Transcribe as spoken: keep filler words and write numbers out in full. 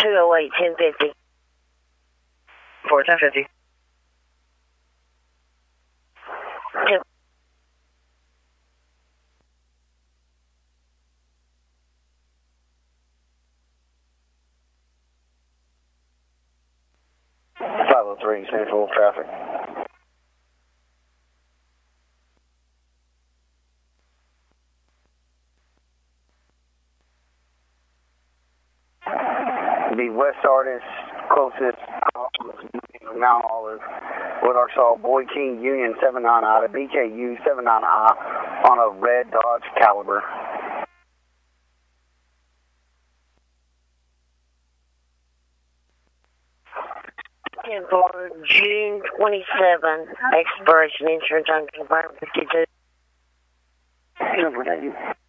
two oh eight, ten fifty. For ten fifty. Two. five oh three, Central traffic. The West Artist closest Mount Olive, with Arkansas, Boyd King Union seven nine I to B K U seven nine I on a red Dodge Caliber. ten for June twenty-seventh, expiration insurance unconfirmed fifty-two. Number eight.